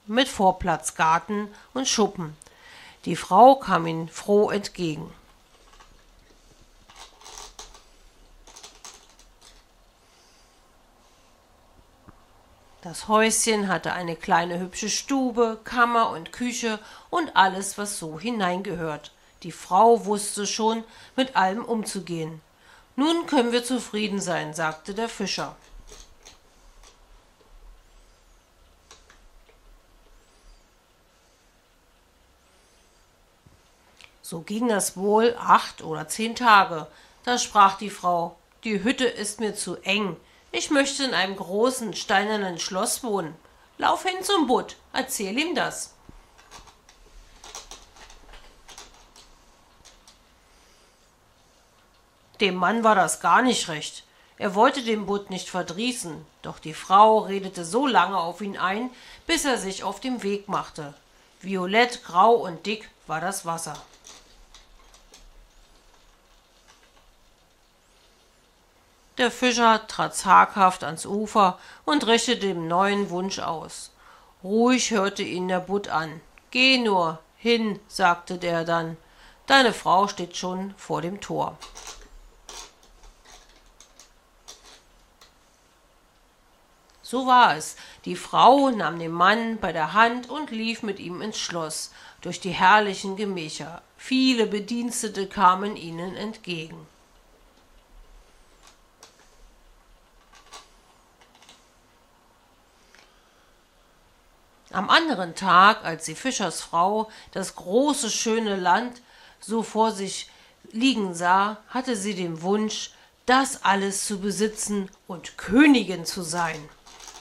mit Vorplatz, Garten und Schuppen. Die Frau kam ihm froh entgegen. Das Häuschen hatte eine kleine hübsche Stube, Kammer und Küche und alles, was so hineingehört. Die Frau wusste schon, mit allem umzugehen. »Nun können wir zufrieden sein«, sagte der Fischer. So ging das wohl 8 oder 10 Tage. Da sprach die Frau: »Die Hütte ist mir zu eng. Ich möchte in einem großen, steinernen Schloss wohnen. Lauf hin zum Butt, erzähl ihm das.« Dem Mann war das gar nicht recht. Er wollte den Butt nicht verdrießen, doch die Frau redete so lange auf ihn ein, bis er sich auf den Weg machte. Violett, grau und dick war das Wasser. Der Fischer trat zaghaft ans Ufer und richtete dem neuen Wunsch aus. Ruhig hörte ihn der Butt an. »Geh nur hin«, sagte der dann, »deine Frau steht schon vor dem Tor.« So war es. Die Frau nahm den Mann bei der Hand und lief mit ihm ins Schloss, durch die herrlichen Gemächer. Viele Bedienstete kamen ihnen entgegen. Am anderen Tag, als die Fischersfrau das große, schöne Land so vor sich liegen sah, hatte sie den Wunsch, das alles zu besitzen und Königin zu sein.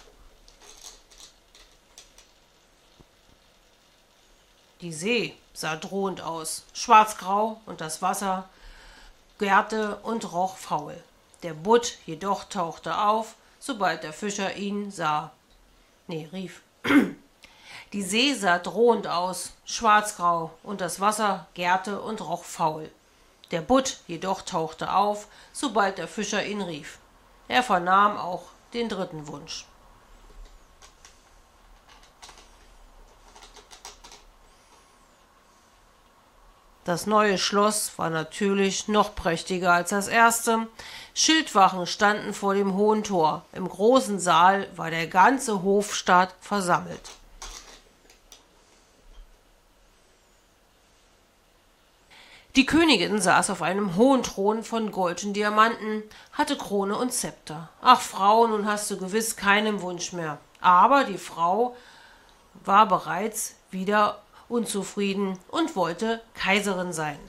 Die See sah drohend aus, schwarzgrau, und das Wasser gärte und roch faul. Der Butt jedoch tauchte auf, sobald der Fischer ihn rief. Die See sah drohend aus, schwarzgrau, und das Wasser gärte und roch faul. Der Butt jedoch tauchte auf, sobald der Fischer ihn rief. Er vernahm auch den dritten Wunsch. Das neue Schloss war natürlich noch prächtiger als das erste. Schildwachen standen vor dem hohen Tor. Im großen Saal war der ganze Hofstaat versammelt. Die Königin saß auf einem hohen Thron von Gold und Diamanten, hatte Krone und Zepter. »Ach, Frau, nun hast du gewiss keinen Wunsch mehr.« Aber die Frau war bereits wieder unzufrieden und wollte Kaiserin sein.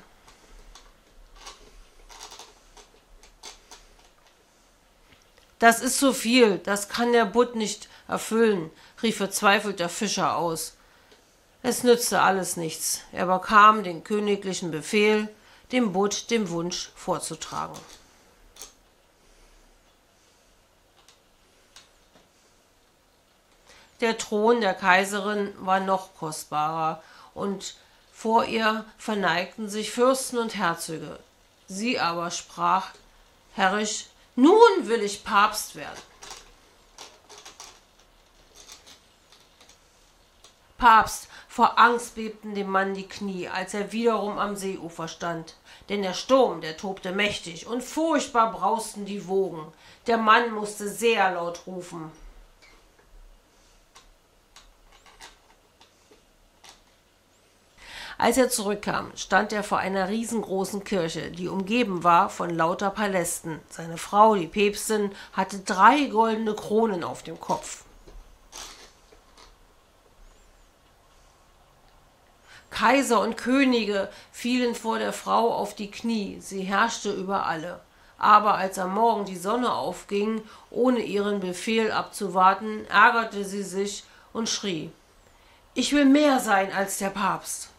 »Das ist zu viel, das kann der Butt nicht erfüllen«, rief verzweifelt der Fischer aus. Es nützte alles nichts. Er bekam den königlichen Befehl, dem Butt den Wunsch vorzutragen. Der Thron der Kaiserin war noch kostbarer, und vor ihr verneigten sich Fürsten und Herzöge. Sie aber sprach herrisch: »Nun will ich Papst werden.« Papst! Vor Angst bebten dem Mann die Knie, als er wiederum am Seeufer stand. Denn der Sturm, der tobte mächtig, und furchtbar brausten die Wogen. Der Mann musste sehr laut rufen. Als er zurückkam, stand er vor einer riesengroßen Kirche, die umgeben war von lauter Palästen. Seine Frau, die Päpstin, hatte 3 goldene Kronen auf dem Kopf. Kaiser und Könige fielen vor der Frau auf die Knie, sie herrschte über alle. Aber als am Morgen die Sonne aufging, ohne ihren Befehl abzuwarten, ärgerte sie sich und schrie: »Ich will mehr sein als der Papst!«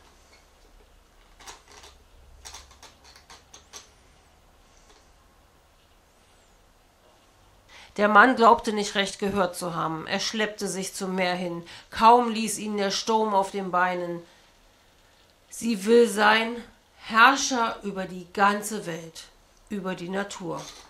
Der Mann glaubte nicht recht gehört zu haben. Er schleppte sich zum Meer hin. Kaum ließ ihn der Sturm auf den Beinen. Sie will sein Herrscher über die ganze Welt, über die Natur.